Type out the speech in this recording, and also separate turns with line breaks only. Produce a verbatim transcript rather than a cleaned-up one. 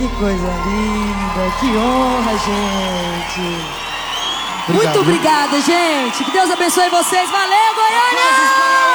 Que coisa linda, que honra, gente.
Obrigado.
Muito obrigada, gente. Que Deus abençoe vocês. Valeu, Goiânia!